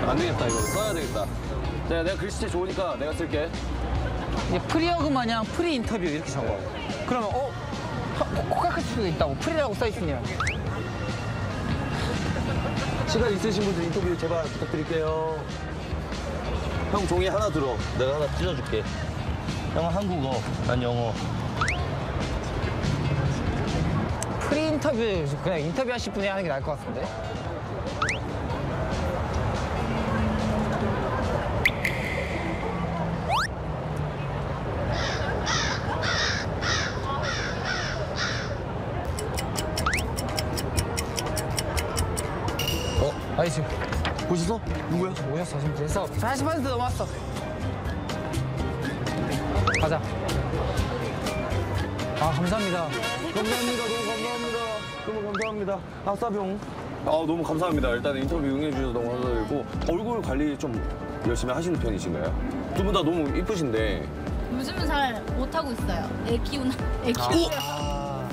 안 되겠다, 이거 써야 되겠다. 자, 내가 글씨체 좋으니까 내가 쓸게. 이게 프리허그 마냥 프리 인터뷰 이렇게 적어. 그러면 코카클 수도 있다고 프리라고 써 있으면. 시간 있으신 분들 인터뷰 제발 부탁드릴게요. 형 종이 하나 들어. 내가 하나 찢어줄게. 형은 한국어, 난 영어. 프리 인터뷰 그냥 인터뷰 하실 분이 하는 게 나을 것 같은데. 나이스. 보셨어? 누구야? 오셨어, 지금 됐어. 40% 넘었어. 가자. 아, 감사합니다. 감사합니다. 너무 감사합니다. 너무 감사합니다. 아싸병. 너무 감사합니다. 일단 인터뷰 응해주셔서 너무 감사드리고 얼굴 관리 좀 열심히 하시는 편이신가요? 두 분 다 너무 이쁘신데. 요즘은 잘 못하고 있어요. 애 키우느라.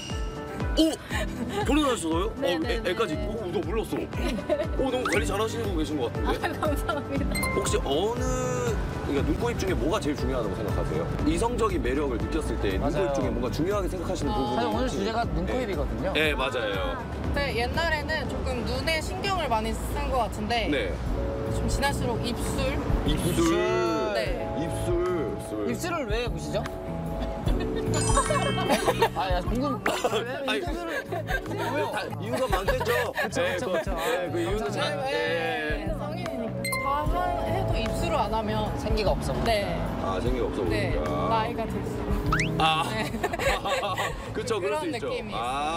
결혼하셨어요? 네네네. 애까지 있고? 너 몰랐어. 너무 관리 잘하시고 계신 것 같은데. 감사합니다. 혹시 그러니까 눈코입 중에 뭐가 제일 중요하다고 생각하세요? 이성적인 매력을 느꼈을 때 맞아요. 눈코입 중에 뭔가 중요하게 생각하시는 부분이 사실 오늘 혹시- 주제가 눈코입이거든요. 네, 맞아요. 근데 옛날에는 조금 눈에 신경을 많이 쓴 것 같은데 네. 좀 지날수록 입술. 입술. 네. 입술. 입술을 왜 보시죠? 야, 궁금. 왜 아니, 인터뷰를. 이유가 많겠죠? 그쵸. 그 이유는 잘. 네. 성인이니까. 다 해도 입술을 안 하면 생기가 없어. 네. 생각 없어 네. 보니까. 나이가 들수록. 그쵸, 그럴 수 그런 있죠. 느낌이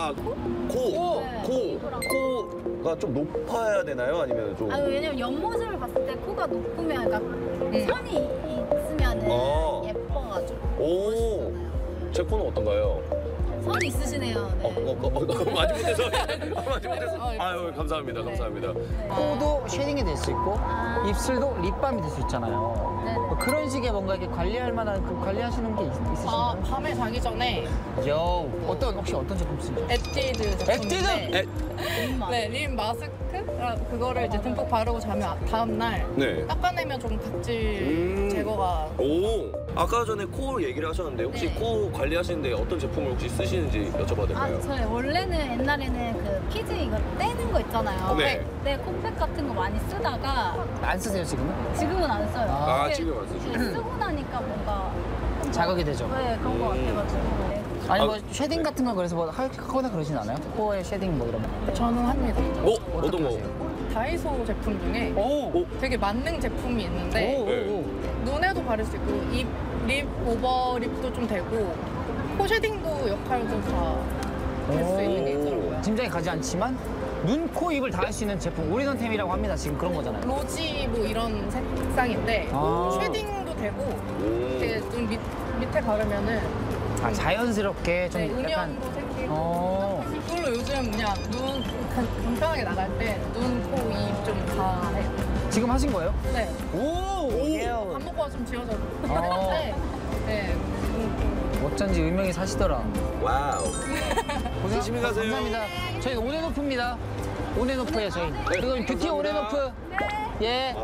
코가 좀 높아야 되나요? 아니면 좀. 왜냐면 옆모습을 봤을 때 코가 높으면, 그러니까 선이 있으면 예뻐가지고. 오. 제 코는 어떤가요? 선이 있으시네요. 네. 마지못해서. 아유, 감사합니다. 감사합니다. 코도 쉐딩이 될 수 있고 입술도 립밤이 될 수 있잖아요. 네. 뭐 그런 식의 뭔가 이렇게 관리할 만한 관리하시는 게 있으신가요? 밤에 자기 전에 혹시 어떤 제품 쓰죠? 에뛰드 제품인데 립만. 네, 립 마스크? 그거를 이제 듬뿍 바르고 자면 다음날 네. 닦아내면 좀 각질 제거가. 아까 전에 코 얘기를 하셨는데 혹시 네. 코 관리하시는데 어떤 제품을 혹시 쓰시는지 여쭤봐도 될까요? 저희 원래는 옛날에는 그 피즈 이거 떼는 거 있잖아요. 네. 네, 코팩 같은 거 많이 쓰다가 안 쓰세요 지금은? 지금은 안 써요. 이게 지금 안 쓰시고. 쓰고 나니까 뭔가 자극이 되죠. 네, 그런 거 같아가지고. 네. 아니 뭐 쉐딩 같은 거 그래서 뭐 하거나 그러진 않아요? 코에 쉐딩 뭐 이런 거? 저는 합니다. 어떤 거? 다이소 제품 중에 되게 만능 제품이 있는데 눈에도 바를 수 있고 립 오버립도 좀 되고 코 쉐딩도 역할도 다 할 수 있는 게 있더라고요. 짐작이 가지 않지만 눈, 코, 입을 다 할 수 있는 제품 올인원템이라고 합니다. 지금 그런 거잖아요. 로지 뭐 이런 색상인데 쉐딩도 되고 이렇게 눈 밑에 바르면은 자연스럽게 좀 네, 약간 음영도 생기고 이걸로 요즘 그냥 눈 간편하게 나갈 때 눈, 코, 입 좀 다 해요. 지금 하신 거예요? 네. 오! 안목과 좀 지워져. 네. 어쩐지 음영이 사시더라. 와우. 조심히 가세요. 감사합니다. 저희 온앤오프입니다. 온앤오프예요 저희. 그리고 뷰티 온앤오프. 예.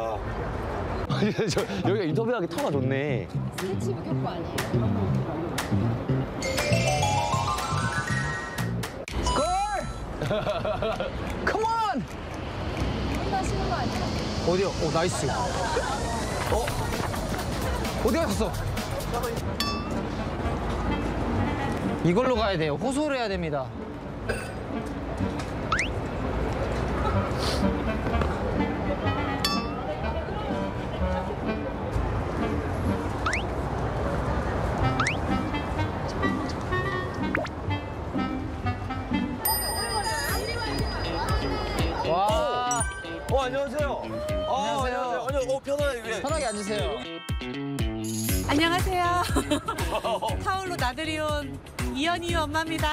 여기가 인터뷰하기 터가 좋네. 스케치북 효과 아니에요? 스콜! 컴온! 하시는 거 아니에요? 어디요? 나이스. 어디 갔었어? 이걸로 가야 돼요. 호소를 해야 됩니다. 와. 안녕하세요. 안녕하세요. 아니요, 편하게. 편하게 앉으세요. 안녕하세요. 서울로 나들이 온 이현이 엄마입니다.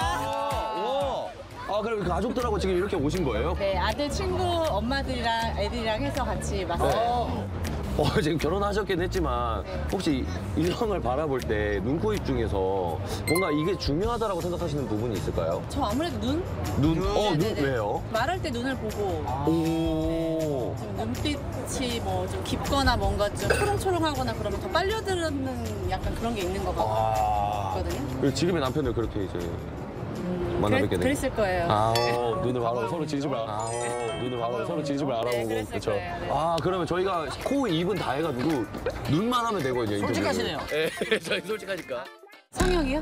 그럼 가족들하고 지금 이렇게 오신 거예요? 네, 아들 친구 엄마들이랑 애들이랑 해서 같이 왔어요. 지금 결혼하셨긴 했지만 혹시 이성을 바라볼 때 눈코입 중에서 뭔가 이게 중요하다라고 생각하시는 부분이 있을까요? 저 아무래도 눈? 눈 네네네. 왜요? 말할 때 눈을 보고 오. 좀 눈빛이 뭐 좀 깊거나 뭔가 좀 초롱초롱하거나 그러면 더 빨려드는 약간 그런 게 있는 것 같거든요. 그리고 지금의 남편들 그렇게 이제 만나뵙게 돼. 그랬을 거예요. 눈을 바라보고 서로 진심을 눈을 바라보고 서로 진심을 알아보고 그랬을 그렇죠. 거예요, 네. 그러면 저희가 코, 입은 다 해가지고 눈만 하면 되거든요. 솔직하시네요. 네, 저희 솔직하니까. 성형이요?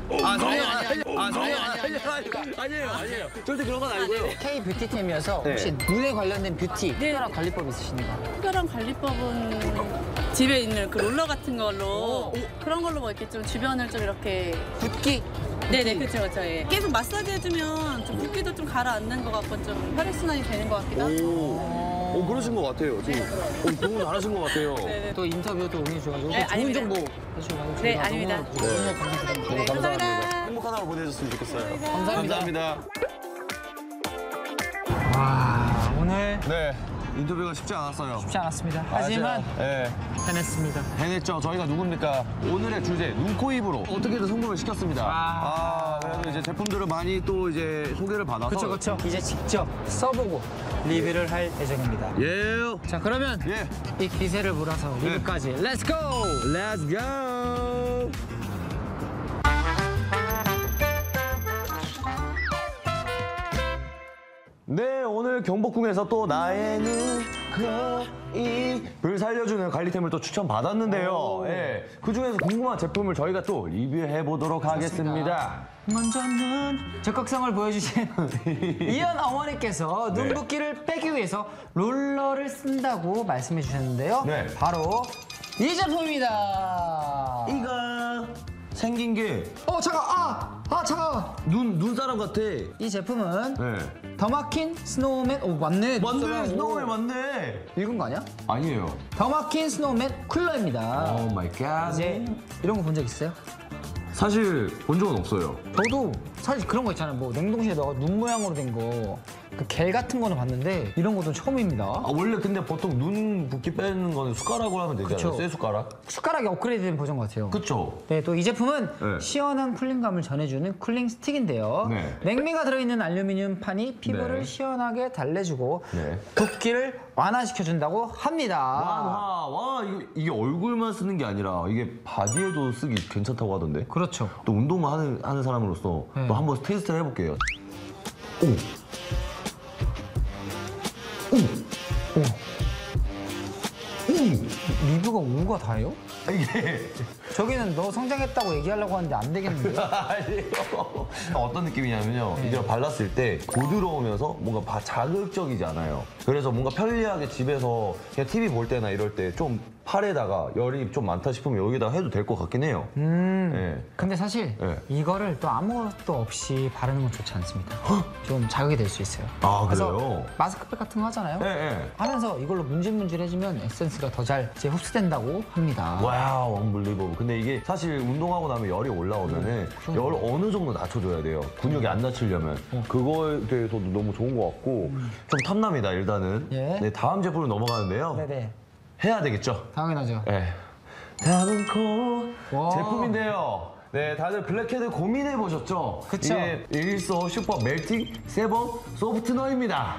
아니에요. 절대 그런 건 아니고요. K 뷰티템이어서 네. 혹시 눈에 관련된 뷰티 특별한 관리법 있으신가? 특별한 관리법은 집에 있는 그 롤러 같은 걸로 그런 걸로 뭐 이렇게 좀 주변을 좀 이렇게 붓기. 네네 그렇죠. 예. 계속 마사지 해주면 좀 붓기도 좀 가라앉는 것 같고 좀 혈액순환이 되는 것 같기도 하고. 그러신 것 같아요. 지금 너무 잘하신 것 같아요. 네네. 또 인터뷰도 응해주셔가지고 네, 좋은 아닙니다. 정보 해주셔가지고 네, 저희가 아닙니다. 너무 감사드립니다. 네, 감사합니다. 행복한 하루 보내셨으면 좋겠어요. 감사합니다. 감사합니다. 와, 오늘 네, 인터뷰가 쉽지 않았어요. 쉽지 않았습니다. 하지만 네, 해냈습니다. 해냈죠. 저희가 누굽니까? 오늘의 주제, 눈, 코, 입으로 어떻게든 성공을 시켰습니다. 그래도 이제 제품들을 많이 또 이제 소개를 받아서. 그렇죠. 이제 직접 써보고 리뷰를 할 예정입니다. 예. 자, 그러면 예. 이 기세를 몰아서 리뷰까지 렛츠 고! Let's go! 네, 오늘 경복궁에서 또 나의 눈, 코, 입을 살려주는 관리템을 또 추천받았는데요. 예, 그중에서 궁금한 제품을 저희가 또 리뷰해보도록 하겠습니다. 먼저는 적극성을 보여주신 이현 어머니께서 네. 눈붓기를 빼기 위해서 롤러를 쓴다고 말씀해 주셨는데요. 네. 바로 이 제품입니다. 이가 생긴 게 잠깐. 눈사람 같아. 이 제품은 네. 더마킨 스노우맨. 맞네. 맞네, 스노우맨 오. 맞네. 읽은 거 아니야? 아니에요. 더마킨 스노우맨 쿨러입니다. 오 마이 갓. 이제 이런 거 본 적 있어요? 사실 본 적은 없어요. 저도 사실 그런 거 있잖아요. 뭐 냉동실에 넣어 눈 모양으로 된 거, 그 겔 같은 거는 봤는데 이런 것도 처음입니다. 원래 근데 보통 눈 붓기 빼는 거는 숟가락으로 하면 되잖아요. 그쵸. 쇠 숟가락. 숟가락이 업그레이드된 버전 같아요. 그쵸? 네, 또 이 제품은 네. 시원한 쿨링감을 전해주는 쿨링 스틱인데요. 네. 냉미가 들어있는 알루미늄 판이 피부를 네. 시원하게 달래주고 네. 붓기를 완화시켜준다고 합니다. 와, 이게 얼굴만 쓰는 게 아니라 이게 바디에도 쓰기 괜찮다고 하던데. 그렇죠. 또 운동만 하는 사람으로서 네. 또 한번 테스트를 해볼게요. 리뷰가 5가 다예요? 이게 저기는 너 성장했다고 얘기하려고 하는데 안 되겠는데요? 아니에요. 어떤 느낌이냐면요. 이걸 발랐을 때 부드러우면서 뭔가 자극적이지 않아요. 그래서 뭔가 편리하게 집에서 그냥 TV 볼 때나 이럴 때 좀 팔에다가 열이 좀 많다 싶으면 여기다 해도 될 것 같긴 해요. 네. 근데 사실 네. 이거를 또 아무것도 없이 바르는 건 좋지 않습니다. 좀 자극이 될 수 있어요. 아, 그래서 그래요? 마스크팩 같은 거 하잖아요. 네. 하면서 이걸로 문질문질해주면 에센스가 더 잘 흡수된다고 합니다. 와우, 언블리버블. 근데 이게 사실 운동하고 나면 열이 올라오면은 열을 어느 정도 낮춰줘야 돼요. 근육이 안 다치려면. 그거에 대해서도 너무 좋은 것 같고 좀 탐납니다, 일단은. 예. 네, 다음 제품으로 넘어가는데요. 네네. 해야 되겠죠? 당연하죠. 네. 다음은 코 와. 제품인데요. 네, 다들 블랙헤드 고민해 보셨죠? 그쵸. 이게 일소 슈퍼 멜팅 세범 소프트너입니다.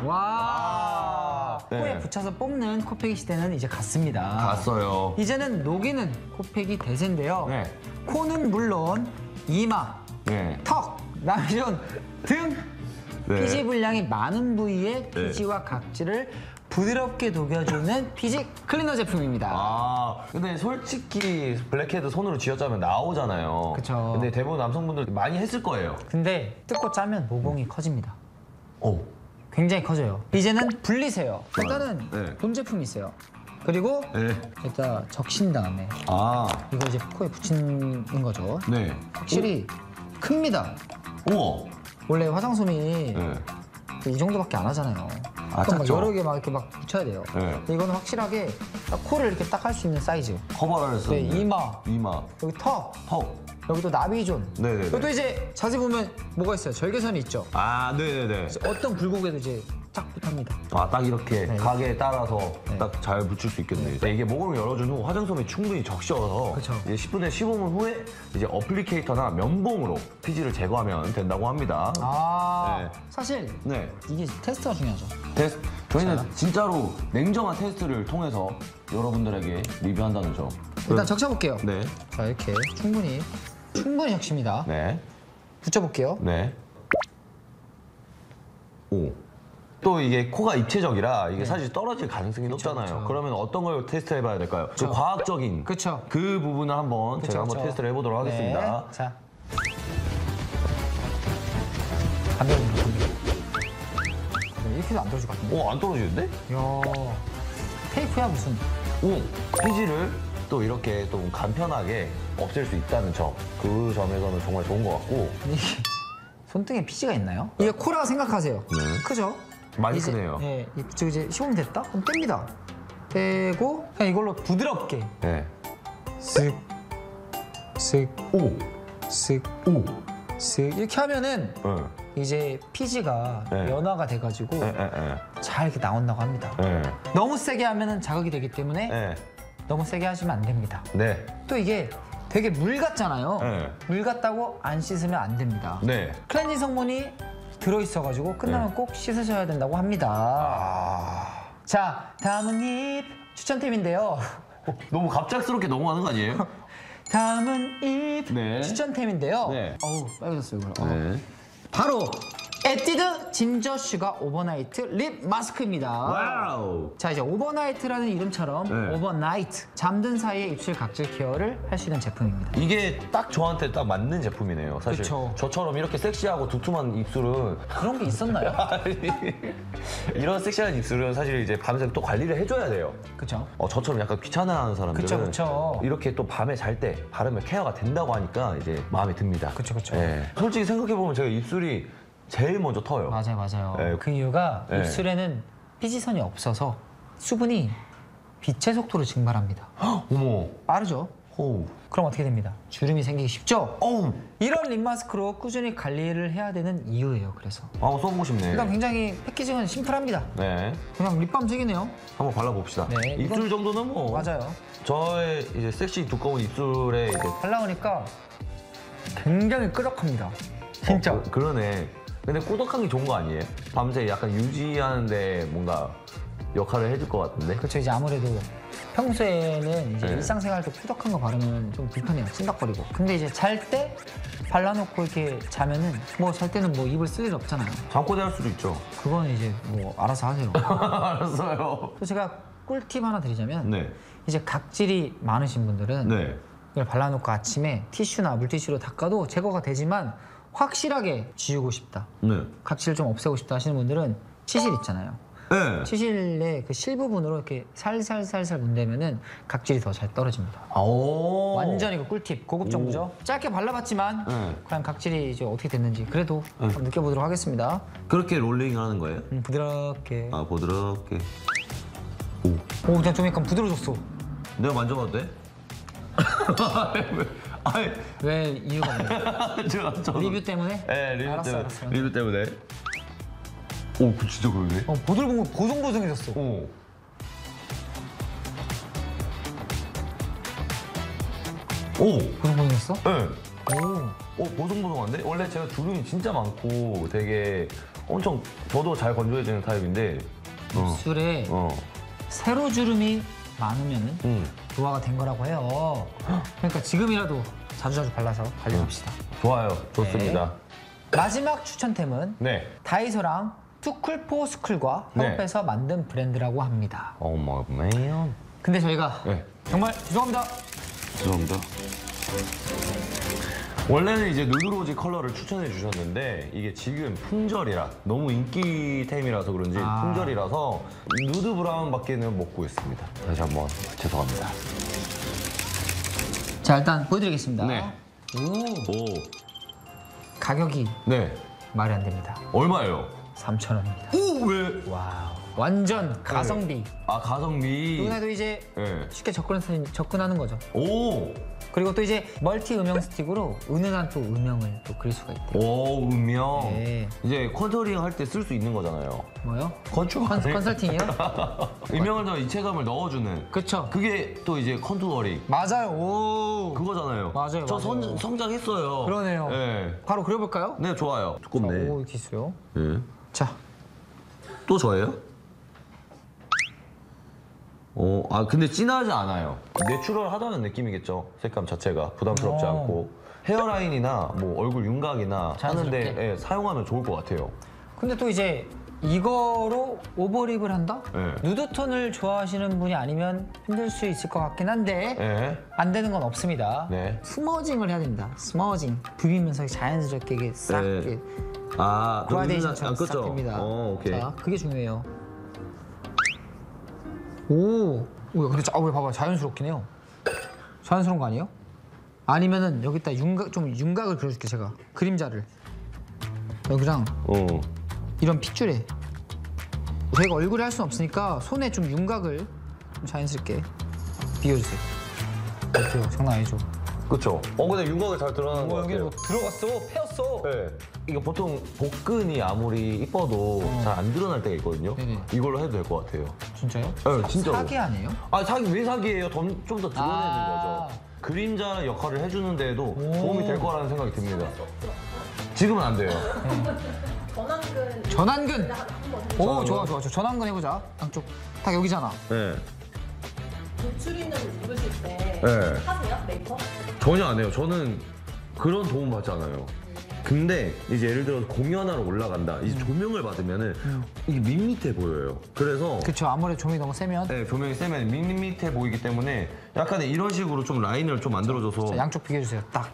와. 네. 코에 붙여서 뽑는 코팩이 시대는 이제 갔습니다. 갔어요. 이제는 녹이는 코팩이 대세인데요. 네. 코는 물론 이마, 네. 턱, 남존 등 네. 피지 분량이 많은 부위의 피지와 각질을 부드럽게 녹여주는 피지 클리너 제품입니다. 근데 솔직히 블랙헤드 손으로 쥐어짜면 나오잖아요. 그쵸. 근데 대부분 남성분들 많이 했을 거예요. 근데 뜯고 짜면 모공이 커집니다. 오. 굉장히 커져요. 이제는 분리세요. 일단은 네. 본 제품이 있어요. 그리고 네. 일단 적신 다음에 이거 이제 코에 붙이는 거죠. 네. 확실히 큽니다. 우와. 원래 화장솜이 네. 이 정도밖에 안 하잖아요. 그럼 막 작죠? 여러 개 막 이렇게 막 붙여야 돼요. 네. 근데 이거는 확실하게 딱 코를 이렇게 딱 할 수 있는 사이즈. 커버를 했었는데. 네, 이마. 여기 턱, 턱. 여기 또 나비존. 네네네. 여기도 이제 자세히 보면 뭐가 있어요? 절개선이 있죠. 네네네. 어떤 굴곡에도 이제 쫙 붙합니다. 딱 이렇게 네. 각에 따라서 네. 딱 잘 붙일 수 있겠네. 네, 이게 모공을 열어준 후 화장솜이 충분히 적셔서 그쵸. 이제 10분에 15분 후에 이제 어플리케이터나 면봉으로 피지를 제거하면 된다고 합니다. 네. 사실 네. 이게 테스트가 중요하죠. 저희는 진짜로 냉정한 테스트를 통해서 여러분들에게 리뷰한다는 점. 일단 적셔볼게요. 네. 자, 이렇게 충분히 적십니다. 네. 붙여볼게요. 네. 오. 또 이게 코가 입체적이라 이게 사실 떨어질 가능성이 높잖아요. 그쵸. 그러면 어떤 걸 테스트 해봐야 될까요? 그 과학적인 그쵸. 그 부분을 한번 제가 한번 그쵸. 테스트를 해보도록 하겠습니다. 네. 자. 안 떨어진다. 이렇게도 안 떨어질 것 같은데? 오, 안 떨어지는데? 이야. 테이프야, 무슨. 오, 피지를 또 이렇게 또 간편하게 없앨 수 있다는 점. 그 점에서는 정말 좋은 것 같고. 이게 손등에 피지가 있나요? 이게 코라고 생각하세요. 네. 크죠? 많이 이제, 크네요. 네, 이제 시공이 됐다? 그럼 뗍니다. 떼고 그냥 이걸로 부드럽게 네. 쓱, 쓱, 오, 쓱, 오. 쓱 이렇게 하면은 네. 이제 피지가 네. 연화가 돼가지고 네. 잘 이렇게 나온다고 합니다. 네. 너무 세게 하면은 자극이 되기 때문에 네. 너무 세게 하시면 안 됩니다. 네. 또 이게 되게 물 같잖아요. 네. 물 같다고 안 씻으면 안 됩니다. 네. 클렌징 성분이 들어있어가지고 끝나면 네. 꼭 씻으셔야 된다고 합니다. 아. 자, 다음은 잎 추천템인데요. 너무 갑작스럽게 넘어가는 거 아니에요? 다음은 잎 네. 추천템인데요. 네. 어우, 빨개졌어요, 이거. 네. 바로 에뛰드 진저 슈가 오버나이트 립 마스크입니다. 와우. 자, 이제 오버나이트라는 이름처럼 네. 오버나이트 잠든 사이에 입술 각질 케어를 할 수 있는 제품입니다. 이게 딱 저한테 딱 맞는 제품이네요. 사실 그쵸. 저처럼 이렇게 섹시하고 두툼한 입술은 그런 게 있었나요? 아니, 이런 섹시한 입술은 사실 이제 밤새 또 관리를 해줘야 돼요. 그쵸? 저처럼 약간 귀찮아하는 사람들은 그쵸. 이렇게 또 밤에 잘 때 바르면 케어가 된다고 하니까 이제 마음에 듭니다. 그쵸. 예. 솔직히 생각해 보면 제가 입술이 제일 먼저 터요. 맞아요. 네. 그 이유가 네. 입술에는 피지선이 없어서 수분이 빛의 속도로 증발합니다. 어머. 빠르죠? 호우. 그럼 어떻게 됩니다? 주름이 생기기 쉽죠? 어우. 이런 립 마스크로 꾸준히 관리를 해야 되는 이유예요. 그래서 써보고 싶네. 일단 굉장히 패키징은 심플합니다. 네. 그냥 립밤색이네요. 한번 발라봅시다. 네, 입술 이건- 정도는 뭐. 맞아요. 저의 이제 섹시 두꺼운 입술에 이제 발라오니까 굉장히 끄덕합니다. 진짜. 그러네. 근데 꾸덕한 게 좋은 거 아니에요? 밤새 약간 유지하는데 뭔가 역할을 해줄 것 같은데? 그렇죠. 이제 아무래도 평소에는 이제 네. 일상생활 때 푸덕한 거 바르면 좀 불편해요. 찐덕거리고. 근데 이제 잘 때 발라놓고 이렇게 자면은 뭐 잘 때는 뭐 입을 쓸 일 없잖아요. 잠꼬대 할 수도 있죠. 그거는 이제 뭐 알아서 하세요. 알았어요. 또 제가 꿀팁 하나 드리자면 네. 이제 각질이 많으신 분들은 네. 이걸 발라놓고 아침에 티슈나 물티슈로 닦아도 제거가 되지만 확실하게 지우고 싶다. 네. 각질을 좀 없애고 싶다 하시는 분들은 치실 있잖아요. 네. 치실의 그 실 부분으로 이렇게 살살살살 문대면은 각질이 더 잘 떨어집니다. 오. 완전히 그 꿀팁, 고급 정보죠. 짧게 발라봤지만 네. 과연 각질이 이제 어떻게 됐는지 그래도 한번 느껴보도록 하겠습니다. 그렇게 롤링 하는 거예요? 부드럽게. 아, 부드럽게. 오, 그냥 좀 약간 부드러워졌어. 내가 만져봐도 돼? 아니, 왜 이유가 없나요? 저도. 리뷰 때문에? 네, 리뷰 알았어, 때문에. 알았어. 리뷰 때문에. 오, 그 진짜 그러네. 보송보송해졌어. 오. 오. 보송보송했어? 네. 오. 보송보송한데? 원래 제가 주름이 진짜 많고 되게 엄청 저도 잘 건조해지는 타입인데. 입술에 세로 주름이 많으면은 노화가 된 거라고 해요. 그러니까 지금이라도 자주자주 발라서 관리합시다. 좋아요. 좋습니다. 마지막 추천템은 네. 다이소랑 투쿨포스쿨과 네. 협업해서 만든 브랜드라고 합니다. 어머, 매연. 근데 저희가 네. 정말 죄송합니다. 죄송합니다. 원래는 이제 누드로즈 컬러를 추천해 주셨는데 이게 지금 품절이라 너무 인기템이라서 그런지 품절이라서 누드 브라운밖에는 못 구했습니다. 다시 한번 죄송합니다. 자, 일단 보여드리겠습니다. 네. 오, 오, 가격이 네. 말이 안 됩니다. 얼마예요? 3,000원입니다. 오, 왜? 와우. 완전 가성비. 아, 가성비. 누구나도 이제 네. 쉽게 접근하는 거죠. 오, 그리고 또 이제 멀티 음영 스틱으로 은은한 또 음영을 또 그릴 수가 있대요. 오, 음영. 네. 이제 컨설팅 할 때 쓸 수 있는 거잖아요. 뭐요? 건축 컨설팅이요? 음영을 더 입체감을 넣어주는. 그쵸. 그게 또 이제 컨투어링. 맞아요. 오. 그거잖아요. 맞아요, 저 맞아요. 성장했어요. 그러네요. 네. 바로 그려볼까요? 네, 좋아요. 자, 두껍네. 오, 이렇게 있어요. 네. 자, 또 저예요? 근데 진하지 않아요. 내추럴하다는 느낌이겠죠. 색감 자체가 부담스럽지 않고 헤어라인이나 뭐 얼굴 윤곽이나 자연스럽게. 하는데 예, 사용하면 좋을 것 같아요. 근데 또 이제 이거로 오버립을 한다? 네. 누드톤을 좋아하시는 분이 아니면 힘들 수 있을 것 같긴 한데 예. 안 되는 건 없습니다. 네. 스머징을 해야 됩니다. 스머징. 부비면서 자연스럽게 이게 싹 네. 이렇게 아, 그라데이션처럼 싹 그쵸? 됩니다. 오케이. 자, 그게 중요해요. 오, 근데 왜 봐봐, 자연스럽긴 해요. 자연스러운 거 아니에요? 아니면은 여기다 윤곽을 그려줄게 제가. 그림자를 여기랑 이런 핏줄에 저희가 얼굴에 할 수는 없으니까 손에 좀 윤곽을 좀 자연스럽게 비워주세요. 어때요? 장난 아니죠? 그쵸. 근데 윤곽이 잘 드러나는 것 여기 같아요. 뭐 들어갔어, 패였어. 네. 이게 보통 복근이 아무리 이뻐도 잘 안 드러날 때가 있거든요. 네네. 이걸로 해도 될 것 같아요. 진짜요? 네, 진짜로. 사기 아니에요? 왜 사기예요? 좀 더 드러내는 아. 거죠. 그림자 역할을 해주는 데에도 도움이 될 거라는 생각이 듭니다. 지금은 안 돼요. 전완근. 오, 좋아. 전완근 해보자. 양쪽 딱 여기잖아. 네. 노출 있는 옷 입으실 때 네. 하세요? 메이크업? 전혀 안 해요. 저는 그런 도움 받지 않아요. 근데 이제 예를 들어서 공연하러 올라간다. 이제 조명을 받으면은 이게 밋밋해 보여요. 그래서 그쵸. 아무래도 조명이 너무 세면 네, 조명이 세면 밋밋해 보이기 때문에 약간 이런 식으로 좀 라인을 좀 만들어줘서 자, 양쪽 비교해주세요. 딱.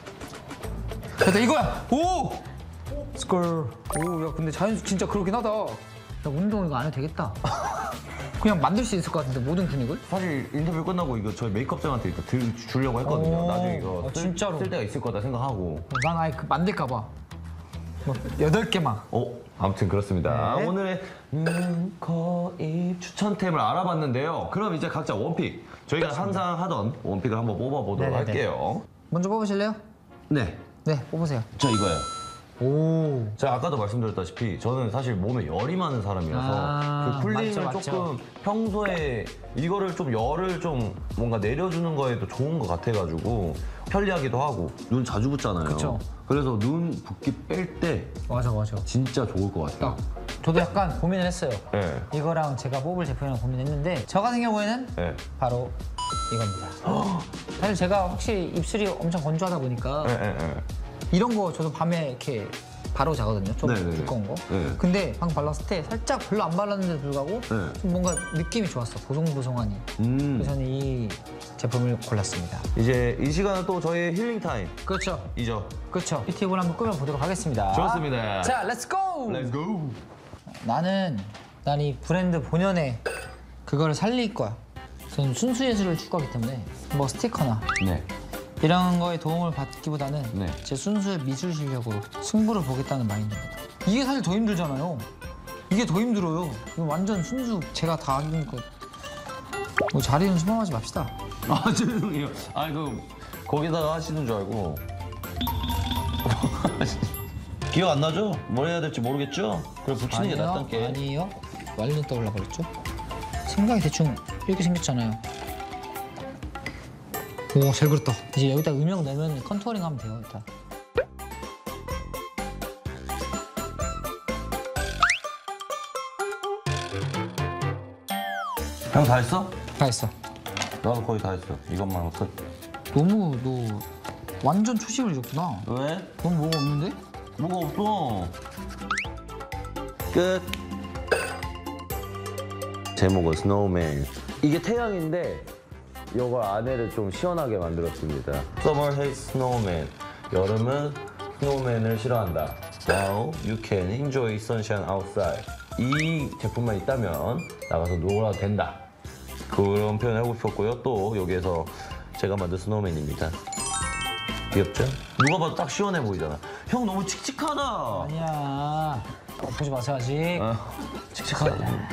됐다 이거야. 오. 스컬. 오, 야 근데 진짜 그렇긴 하다. 야 운동 이거 안 해도 되겠다. 그냥 만들 수 있을 것 같은데 모든 근육을? 사실 인터뷰 끝나고 이거 저희 메이크업쌤한테 이거 주려고 했거든요. 오, 나중에 이거 진짜로? 쓸 때가 있을 거다 생각하고. 난 아예 만들까 봐. 뭐 8개만. 아무튼 그렇습니다. 네. 오늘의 눈, 코, 입 추천템을 알아봤는데요. 그럼 이제 각자 원픽. 저희가 항상 하던 원픽을 한번 뽑아보도록 네네네. 할게요. 먼저 뽑으실래요? 네. 네, 뽑으세요. 저 이거예요. 오. 제가 아까도 말씀드렸다시피 저는 사실 몸에 열이 많은 사람이라서 그 쿨링을 맞죠. 조금 평소에 이거를 좀 열을 좀 뭔가 내려주는 거에도 좋은 것 같아가지고 편리하기도 하고 눈 자주 붓잖아요. 그쵸. 그래서 눈 붓기 뺄 때 맞아. 진짜 좋을 것 같아요. 저도 약간 고민을 했어요. 네. 이거랑 제가 뽑을 제품이랑 고민했는데 저 같은 경우에는 네. 바로 이겁니다. 사실 제가 확실히 입술이 엄청 건조하다 보니까 네. 이런 거 저도 밤에 이렇게 바로 자거든요. 좀 네네네. 두꺼운 거. 네. 근데 방금 발랐을 때 살짝 별로 안 발랐는데도 불구하고 좀 뭔가 느낌이 좋았어. 보송보송하니. 그래서 저는 이 제품을 골랐습니다. 이제 이 시간은 또 저희의 힐링 타임. 그렇죠. 이죠. 그렇죠. 뷰티앱을 한번 꾸며보도록 하겠습니다. 좋습니다. 자, 렛츠고! Let's go. 난 이 브랜드 본연의 그거를 살릴 거야. 저는 순수 예술을 추구하기 때문에 뭐 스티커나 네. 이런 거에 도움을 받기보다는 네. 제 순수의 미술 실력으로 승부를 보겠다는 마인드입니다. 이게 사실 더 힘들잖아요. 이게 더 힘들어요. 이거 완전 순수 제가 다 하는 거. 뭐 자리는 실망하지 맙시다. 죄송해요. 거기다가 하시는 줄 알고. 기억 안 나죠? 뭘 해야 될지 모르겠죠? 그래 붙이는 게 낫단 게. 아니에요. 완전 떠올라 버렸죠. 생각이 대충 이렇게 생겼잖아요. 오, 잘 그렸다. 이제 여기다 음영 넣으면 컨투어링 하면 돼요, 일단. 형 다 했어? 다 했어. 나도 거의 다 했어. 이것만 하고 끝. 너무 너 완전 초심을 잃었구나. 왜? 넌 뭐가 없는데? 뭐가 없어. 끝. 제목은 스노우맨. 이게 태양인데 이걸 안에를 좀 시원하게 만들었습니다. Summer hates snowman. 여름은 스노우맨을 싫어한다. Now you can enjoy sunshine outside. 이 제품만 있다면 나가서 놀아도 된다. 그런 표현을 하고 싶었고요. 또 여기에서 제가 만든 스노우맨입니다. 귀엽죠? 누가 봐도 딱 시원해 보이잖아. 형 너무 칙칙하다. 아니야. 보지 마세요, 아직. 칙칙하다.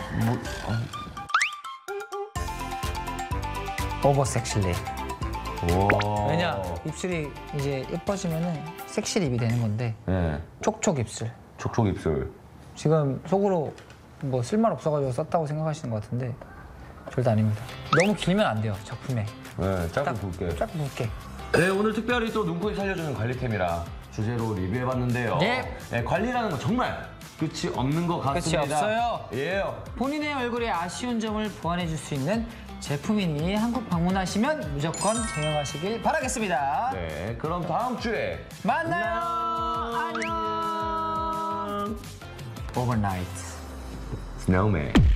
오버 섹실리. 와. 왜냐? 입술이 이제 예뻐지면은 섹시 립이 되는 건데 네. 촉촉 입술. 촉촉 입술. 지금 속으로 뭐 쓸말 없어가지고 썼다고 생각하시는 것 같은데 절대 아닙니다. 너무 길면 안 돼요, 작품에. 네, 짧게 딱 굵게. 짧게 굵게. 네, 오늘 특별히 또 눈코입 살려주는 관리템이라 주제로 리뷰해봤는데요. 네. 네, 관리라는 건 정말 끝이 없는 것 같습니다. 끝이 없어요. 예. 본인의 얼굴에 아쉬운 점을 보완해 줄 수 있는 제품이니 한국 방문하시면 무조건 사용하시길 바라겠습니다. 네, 그럼 다음 주에 만나요. 안녕. 오버나이트. 스노우맨.